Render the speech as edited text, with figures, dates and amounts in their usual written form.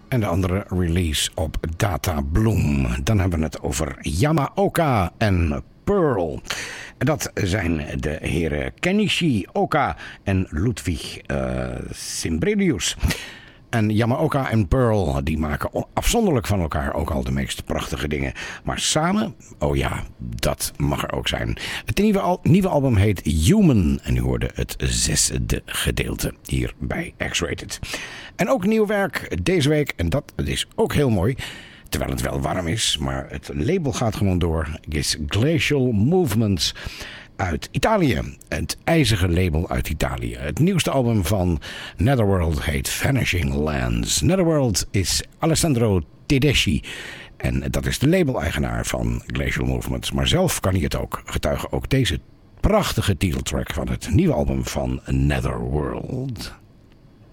En de andere release op Data Bloom. Dan hebben we het over Yamaoka en Pearl. Dat zijn de heren Kenichi Oka en Ludwig Simbrelius. En Yamaoka en Pearl, die maken afzonderlijk van elkaar ook al de meest prachtige dingen. Maar samen, oh ja, dat mag er ook zijn. Het nieuwe album heet Human. En u hoorde het 6e gedeelte hier bij X-Rated. En ook nieuw werk deze week. En dat is ook heel mooi. Terwijl het wel warm is, maar het label gaat gewoon door. Het is Glacial Movements uit Italië. Het ijzige label uit Italië. Het nieuwste album van Netherworld heet Vanishing Lands. Netherworld is Alessandro Tedeschi. En dat is de label-eigenaar van Glacial Movements. Maar zelf kan hij het ook. Getuige ook deze prachtige titeltrack van het nieuwe album van Netherworld.